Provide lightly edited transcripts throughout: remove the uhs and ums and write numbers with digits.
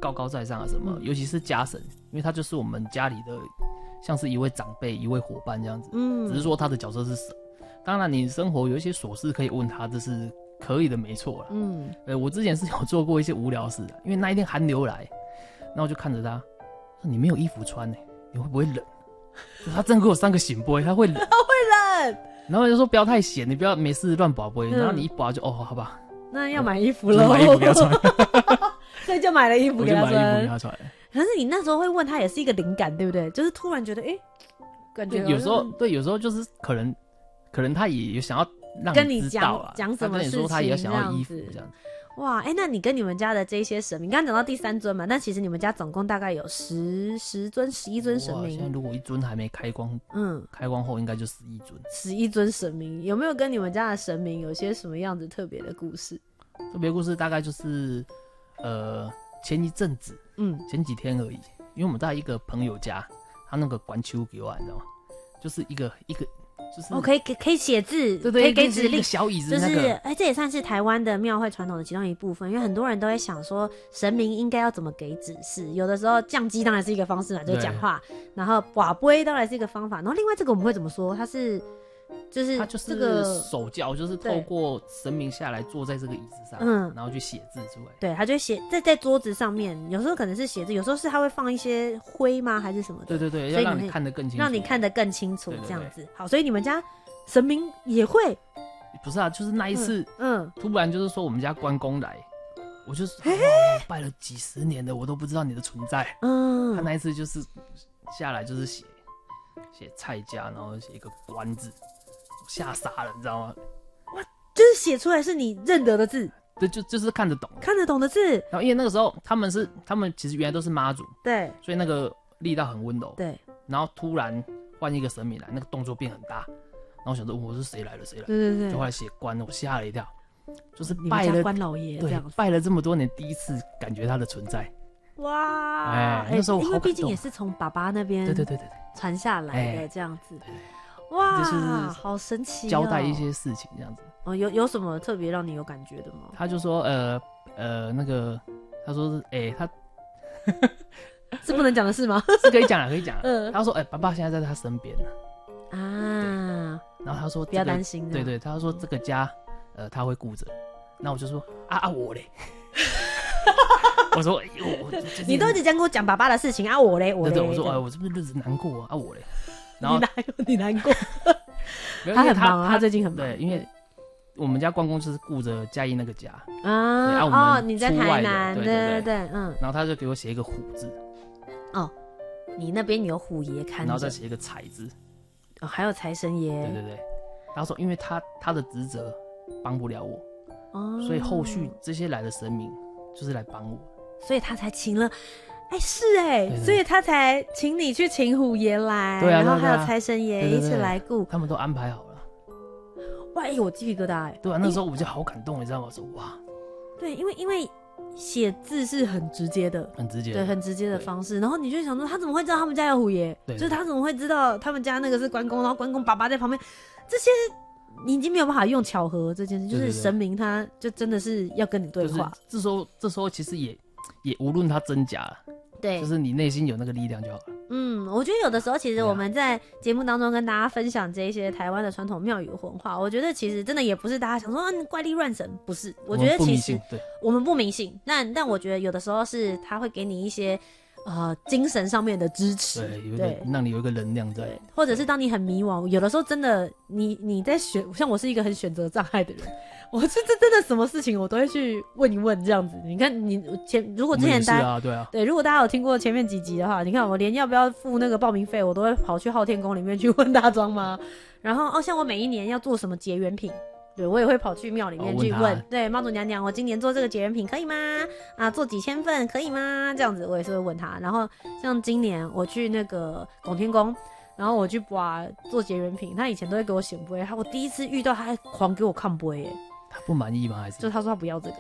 高高在上啊什么，尤其是家神，因为他就是我们家里的像是一位长辈、一位伙伴这样子。只是说他的角色是神。当然，你生活有一些琐事可以问他，这是可以的，没错啦。我之前是有做过一些无聊事的，因为那一天寒流来，然后我就看着他，说你没有衣服穿呢，你会不会冷？他真的给我3个醒杯，他会冷， 他会冷。 然后就说不要太闲，你不要没事乱拔杯，然后你一拔就好吧。 那要买衣服了， 买衣服给他穿， 所以就买了衣服给他穿。 我就买衣服给他穿。 可是你那时候会问他，也是一个灵感，对不对？就是突然觉得，感觉有时候对，有时候就是可能他也有想要让跟你知道啊， 讲什么事情， 他跟你说他也要想要衣服这样。 哇，那你跟你们家的这些神明，刚刚讲到第3尊嘛，但其实你们家总共大概有10尊、11尊神明。 现在如果1尊还没开光，开光后应该就11尊。 11尊神明有没有跟你们家的神明有些什么样子特别的故事？ 特别故事大概就是前一阵子，前几天而已，因为我们在一个朋友家，他那个管球给我，你知道吗？就是一个就是可以写字， 对， 可以给指令， 小椅子， 就是这也算是台湾的庙会传统的其中一部分，因为很多人都会想说神明应该要怎么给指示，有的时候降鸡当然是一个方式嘛，就是讲话，然后跋杯当然是一个方法，然后另外这个我们会怎么说？它就是这个手教，就是透过神明下来坐在这个椅子上，然后去写字出来。 对，他就写在桌子上面，有时候可能是写字，有时候是他会放一些灰吗？还是什么的？ 对，要让你看得更清楚， 让你看得更清楚，这样子。好，所以你们家神明也会？ 不是啊，就是那一次，突然就是说我们家关公来，我就是我拜了几10年的，我都不知道你的存在。他那一次就是下来就是写蔡家，然后写一个关字。吓傻了，你知道吗？ 哇，就是写出来是你认得的字， 对，就是看得懂的字。 然后因为那个时候他们其实原来都是妈祖， 对， 所以那个力道很温柔， 对。 然后突然换一个神明来，那个动作变很大，然后我想说我是谁来了， 对， 就后来写关，我吓了一跳，就是拜了关老爷， 对，拜了这么多年，第一次感觉他的存在。 哇， 那时候因为毕竟也是从爸爸那边对传下来的这样子。哇， 就是好神奇交代一些事情这样子。 有什么特别让你有感觉的吗？ 他就说那个他说是他是不能讲的事吗？ 是可以讲了，可以讲了。他说爸爸现在在他身边啊， 然后他说不要担心， 对，他说这个家他会顾着。那我就说我嘞。我说你都一直跟我讲爸爸的事情我嘞， 对，我说我是不是日子难过我嘞？然后你难过，他很忙他最近很忙。 对，因为我们家关公就是顾着嘉义那个家你在台南，对， 然后他就给我写一个虎字， 你那边有虎爷看着， 然后再写一个财字， 还有财神爷， 对。然后说，因为他的职责帮不了我，所以后续这些来的神明就是来帮我， 所以他才请了。所以他才请你去请虎爷来， 对啊， 然后还有财神爷一起来顾， 他们都安排好了。 哇，我鸡皮疙瘩对啊，那时候我就好感动，你知道吗？说哇， 对，因为写字是很直接的，对，很直接的方式。然后你就想说，他怎么会知道他们家有虎爷？就是他怎么会知道他们家那个是关公？然后关公爸爸在旁边，这些你已经没有办法用巧合这件事，就是神明他就真的是要跟你对话。 这时候其实也无论他真假。 对， 就是你内心有那个力量就好了。 我觉得有的时候，其实我们在节目当中跟大家分享这些台湾的传统庙宇文化，我觉得其实真的也不是大家想说怪力乱神，不是。我觉得其实我们不迷信，但我觉得有的时候是他会给你一些精神上面的支持，对， 让你有一个能量在， 或者是当你很迷惘，有的时候真的你在像我是一个很选择障碍的人。我是真的什么事情我都会去问一问这样子。你看如果之前大家对，如果大家有听过前面几集的话，你看我连要不要付那个报名费，我都会跑去昊天宫里面去问大庄妈。然后像我每一年要做什么结缘品，对，我也会跑去庙里面去问，对，妈祖娘娘，我今年做这个结缘品可以吗？做几千份可以吗？这样子我也是会问他。然后像今年我去那个拱天宫，然后我去做结缘品，他以前都会给我显杯，我第一次遇到他还狂给我看杯耶。 他不满意吗？还是就他说他不要这个，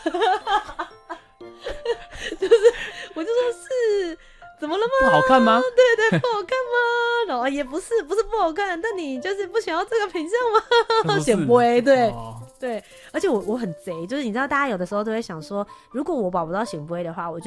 就是我就说是怎么了吗？ 不好看吗？ 对，不好看吗？然后也不是不好看，但你就是不想要这个品相吗？显杯，对。对，而且我很贼，就是你知道，大家有的时候都会想说，如果我保不到显杯的话，我就